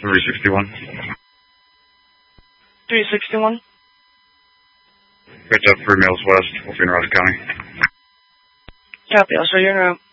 361. 361. Picked up 3 miles west, Wolfine Roger County. Copy, I'll show you en route.